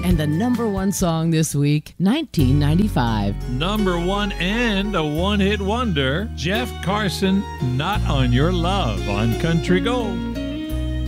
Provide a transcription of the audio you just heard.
And the number one song this week, 1995. Number one and a one-hit wonder, Jeff Carson, Not on Your Love on Country Gold.